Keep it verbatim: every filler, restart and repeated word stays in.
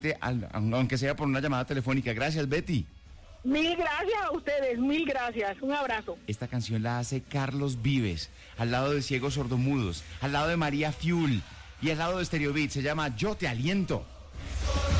al- aunque sea por una llamada telefónica. Gracias, Betty. Mil gracias a ustedes, mil gracias. Un abrazo. Esta canción la hace Carlos Vives, al lado de Ciegos Sordomudos, al lado de María Fiul y al lado de Stereo Beat. Se llama Yo Te Aliento.